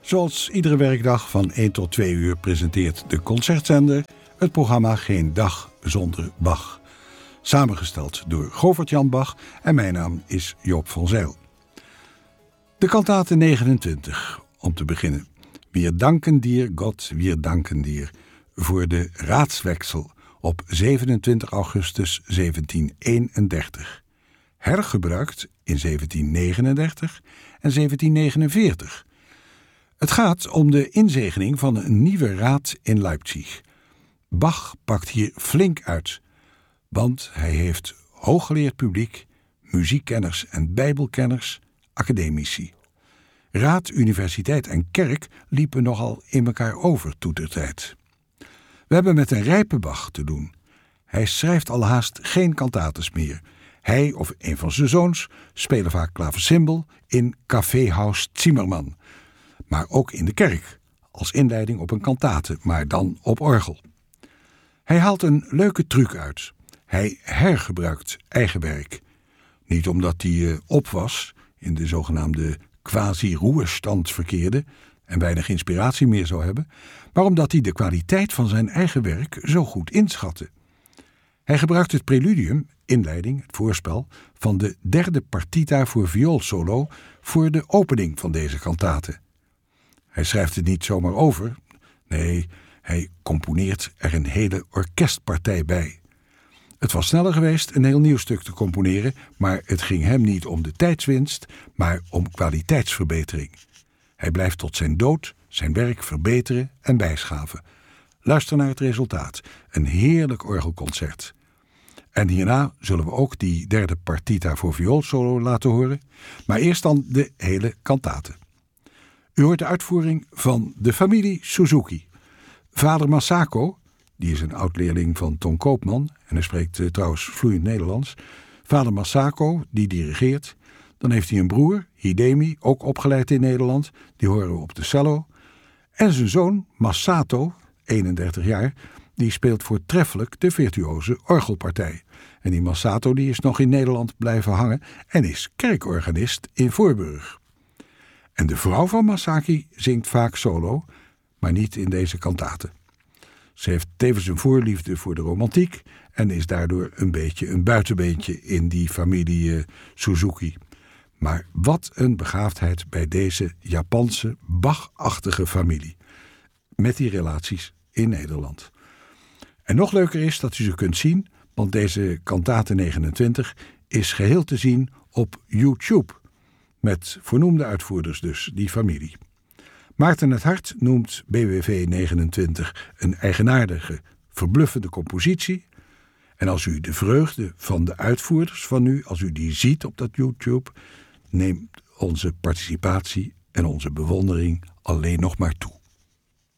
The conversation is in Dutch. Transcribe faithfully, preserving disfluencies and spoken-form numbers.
Zoals iedere werkdag van één tot twee uur presenteert de Concertzender het programma Geen Dag Zonder Bach. Samengesteld door Govert-Jan Bach en mijn naam is Joop van Zijl. De kantate negenentwintig, om te beginnen. Wir danken dir, God, wir danken dir, voor de raadswechsel op zevenentwintig augustus zeventien eenendertig. Hergebruikt in zeventien negenendertig en zeventien negenenveertig. Het gaat om de inzegening van een nieuwe raad in Leipzig. Bach pakt hier flink uit, want hij heeft hooggeleerd publiek, muziekkenners en bijbelkenners, academici. Raad, universiteit en kerk liepen nogal in elkaar over toetertijd. We hebben met een rijpe Bach te doen. Hij schrijft al haast geen kantates meer. Hij of een van zijn zoons spelen vaak klaversymbol in Kaffeehaus Zimmermann. Maar ook in de kerk, als inleiding op een kantate, maar dan op orgel. Hij haalt een leuke truc uit. Hij hergebruikt eigen werk. Niet omdat hij uh, op was, in de zogenaamde quasi-roerstand verkeerde en weinig inspiratie meer zou hebben, maar omdat hij de kwaliteit van zijn eigen werk zo goed inschatte. Hij gebruikt het preludium, inleiding, het voorspel, van de derde partita voor vioolsolo voor de opening van deze kantate. Hij schrijft het niet zomaar over, nee, hij componeert er een hele orkestpartij bij. Het was sneller geweest een heel nieuw stuk te componeren, maar het ging hem niet om de tijdswinst, maar om kwaliteitsverbetering. Hij blijft tot zijn dood zijn werk verbeteren en bijschaven. Luister naar het resultaat, een heerlijk orgelconcert. En hierna zullen we ook die derde partita voor vioolsolo laten horen, maar eerst dan de hele kantate. U hoort de uitvoering van de familie Suzuki. Vader Masako, die is een oud-leerling van Ton Koopman en hij spreekt uh, trouwens vloeiend Nederlands. Vader Masako, die dirigeert. Dan heeft hij een broer, Hidemi, ook opgeleid in Nederland. Die horen we op de cello. En zijn zoon, Masato, eenendertig jaar, die speelt voortreffelijk de virtuoze orgelpartij. En die Masato die is nog in Nederland blijven hangen en is kerkorganist in Voorburg. En de vrouw van Masaki zingt vaak solo, maar niet in deze kantate. Ze heeft tevens een voorliefde voor de romantiek en is daardoor een beetje een buitenbeentje in die familie uh, Suzuki. Maar wat een begaafdheid bij deze Japanse, Bach-achtige familie. Met die relaties in Nederland. En nog leuker is dat u ze kunt zien, want deze kantate negenentwintig is geheel te zien op YouTube. Met voornoemde uitvoerders dus, die familie. Maarten het Hart noemt B W V negenentwintig een eigenaardige, verbluffende compositie. En als u de vreugde van de uitvoerders van nu, als u die ziet op dat YouTube, neemt onze participatie en onze bewondering alleen nog maar toe.